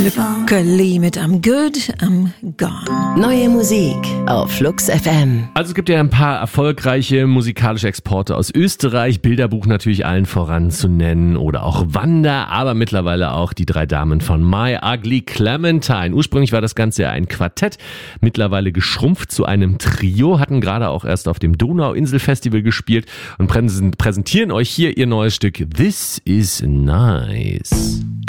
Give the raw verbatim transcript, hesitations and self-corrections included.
Lückeli mit I'm Good, I'm Gone. Neue Musik auf Flux F M. Also es gibt ja ein paar erfolgreiche musikalische Exporte aus Österreich. Bilderbuch natürlich allen voran zu nennen oder auch Wanda, aber mittlerweile auch die drei Damen von My Ugly Clementine. Ursprünglich war das Ganze ja ein Quartett, mittlerweile geschrumpft zu einem Trio, hatten gerade auch erst auf dem Donauinsel-Festival gespielt und präsentieren euch hier ihr neues Stück This is Nice.